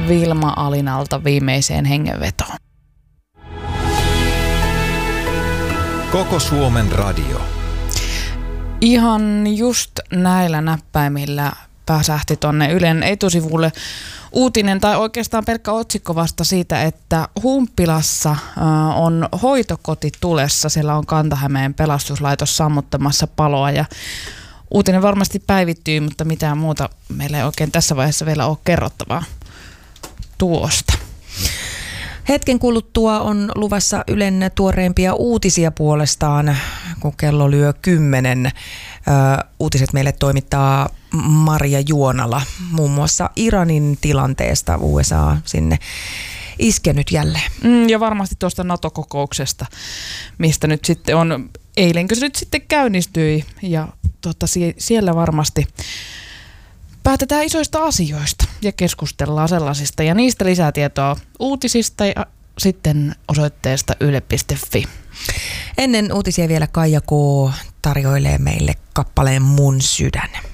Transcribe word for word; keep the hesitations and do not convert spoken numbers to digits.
Vilma Alinalta viimeiseen hengenvetoon. Koko Suomen radio. Ihan just näillä näppäimillä pääsähti tonne Ylen etusivulle uutinen tai oikeastaan pelkkä otsikko vasta siitä, että Humppilassa äh, on hoitokoti tulessa. Siellä on Kanta-Hämeen pelastuslaitos sammuttamassa paloa ja uutinen varmasti päivittyy, mutta mitään muuta meillä ei oikein tässä vaiheessa vielä ole kerrottavaa tuosta. Hetken kuluttua on luvassa Ylen tuoreimpia uutisia puolestaan, kun kello lyö kymmenen. Ö, uutiset meille toimittaa Maria Juonala, muun muassa Iranin tilanteesta. U S A sinne iskenyt jälleen. Mm, ja varmasti tuosta NATO-kokouksesta, mistä nyt sitten on, eilenkö se nyt sitten käynnistyi, ja tota, sie- siellä varmasti päätetään isoista asioista ja keskustellaan sellaisista. Ja niistä lisää tietoa uutisista ja sitten osoitteesta yle piste fi. Ennen uutisia vielä Kaija K. tarjoilee meille kappaleen Mun sydän.